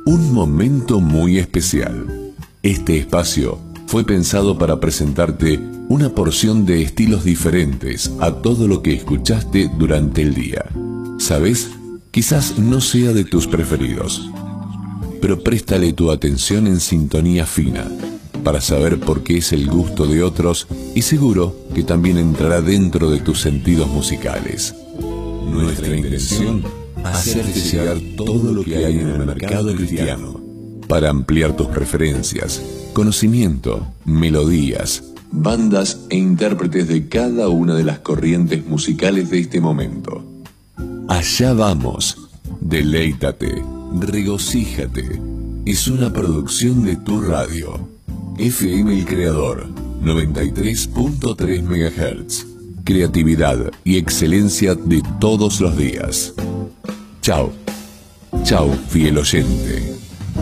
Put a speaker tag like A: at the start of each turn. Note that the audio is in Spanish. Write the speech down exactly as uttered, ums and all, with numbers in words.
A: Un momento muy especial. Este espacio fue pensado para presentarte una porción de estilos diferentes a todo lo que escuchaste durante el día. ¿Sabes? Quizás no sea de tus preferidos, pero préstale tu atención en sintonía fina para saber por qué es el gusto de otros y seguro que también entrará dentro de tus sentidos musicales. Nuestra intención, hacerte llegar todo lo que hay en el mercado cristiano para ampliar tus preferencias, conocimiento, melodías, bandas e intérpretes de cada una de las corrientes musicales de este momento. Allá vamos, deleítate, regocíjate. Es una producción de tu radio, F M El Creador, noventa y tres punto tres megahertz. Creatividad y excelencia de todos los días. Chao, chao, fiel oyente.